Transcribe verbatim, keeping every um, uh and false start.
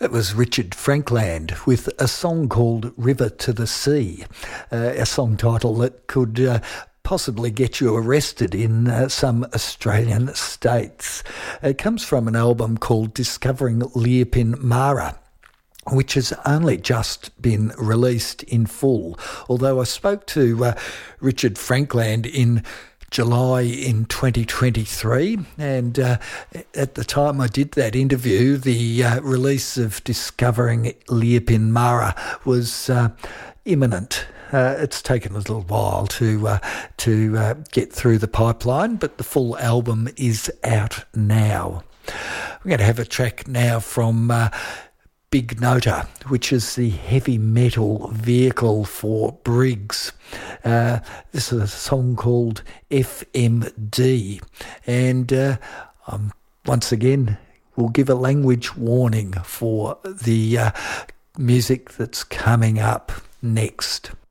That was Richard Frankland with a song called River to the Sea, uh, a song title that could uh, possibly get you arrested in uh, some Australian states. It comes from an album called Discovering Liepin Mara, which has only just been released in full. Although I spoke to uh, Richard Frankland in July in twenty twenty-three, and uh, at the time I did that interview, the uh, release of Discovering Liepin Mara was uh, imminent. Uh, it's taken a little while to uh, to uh, get through the pipeline, but the full album is out now. We're going to have a track now from Uh, Big Noter, which is the heavy metal vehicle for Briggs. Uh, this is a song called F M D, and uh, um, once again we'll give a language warning for the uh, music that's coming up next.